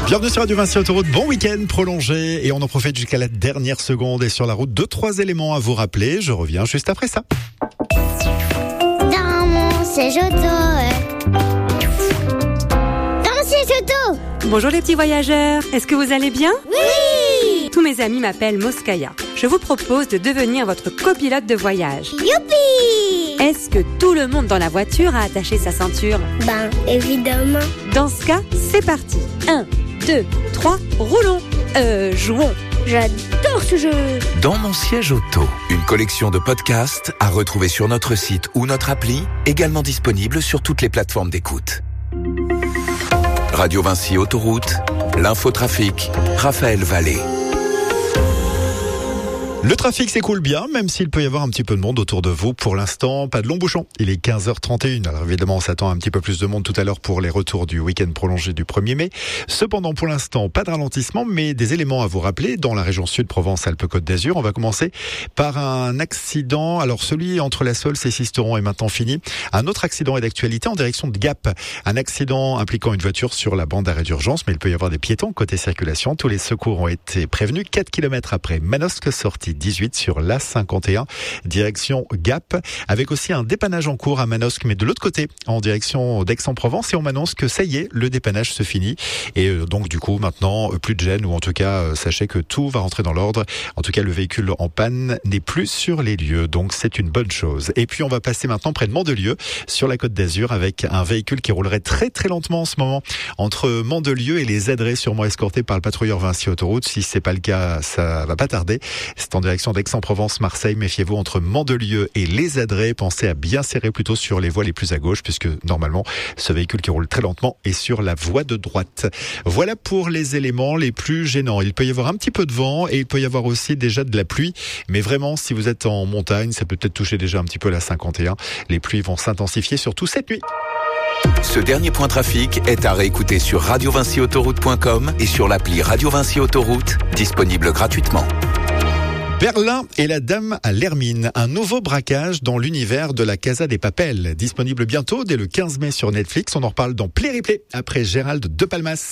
Bienvenue sur Radio Vinci Autoroute, bon week-end prolongé et on en profite jusqu'à la dernière seconde et sur la route 2-3 éléments à vous rappeler, je reviens juste après ça. Dans mon siège auto, dans mon siège auto. Bonjour les petits voyageurs, est-ce que vous allez bien ? Oui. Tous mes amis m'appellent Moskaya. Je vous propose de devenir votre copilote de voyage. Youpi. Est-ce que tout le monde dans la voiture a attaché sa ceinture ? Ben, évidemment. Dans ce cas, c'est parti. 1, 2, 3, roulons. Jouons. J'adore ce jeu. Dans mon siège auto, une collection de podcasts à retrouver sur notre site ou notre appli, également disponible sur toutes les plateformes d'écoute. Radio Vinci Autoroute, l'infotrafic, Raphaël Vallée. Le trafic s'écoule bien, même s'il peut y avoir un petit peu de monde autour de vous. Pour l'instant, pas de long bouchon. Il est 15h31. Alors évidemment, on s'attend à un petit peu plus de monde tout à l'heure pour les retours du week-end prolongé du 1er mai. Cependant, pour l'instant, pas de ralentissement, mais des éléments à vous rappeler dans la région sud, Provence-Alpes-Côte d'Azur. On va commencer par un accident. Alors celui entre la Sols et Sisteron est maintenant fini. Un autre accident est d'actualité en direction de Gap. Un accident impliquant une voiture sur la bande d'arrêt d'urgence, mais il peut y avoir des piétons côté circulation. Tous les secours ont été prévenus 4 km après Manosque, sortie 18 sur l'A51, direction Gap, avec aussi un dépannage en cours à Manosque, mais de l'autre côté, en direction d'Aix-en-Provence, et on m'annonce que ça y est, le dépannage se finit, et donc du coup, maintenant, plus de gêne, ou en tout cas, sachez que tout va rentrer dans l'ordre. En tout cas, le véhicule en panne n'est plus sur les lieux, donc c'est une bonne chose. Et puis, on va passer maintenant près de Mandelieu, sur la Côte d'Azur, avec un véhicule qui roulerait très très lentement en ce moment, entre Mandelieu et les Adrets, sûrement escortés par le patrouilleur Vinci Autoroute. Si c'est pas le cas, ça va pas tarder. C'est en direction d'Aix-en-Provence, Marseille. Méfiez-vous entre Mandelieu et les Adrets. Pensez à bien serrer plutôt sur les voies les plus à gauche, puisque normalement, ce véhicule qui roule très lentement est sur la voie de droite. Voilà pour les éléments les plus gênants. Il peut y avoir un petit peu de vent et il peut y avoir aussi déjà de la pluie. Mais vraiment, si vous êtes en montagne, ça peut peut-être toucher déjà un petit peu la 51. Les pluies vont s'intensifier, surtout cette nuit. Ce dernier point trafic est à réécouter sur radiovinciautoroute.com et sur l'appli Radio Vinci Autoroute, disponible gratuitement. Berlin et la Dame à l'Hermine, un nouveau braquage dans l'univers de la Casa des Papel, disponible bientôt dès le 15 mai sur Netflix. On en reparle dans Play Replay après Gérald de Palmas.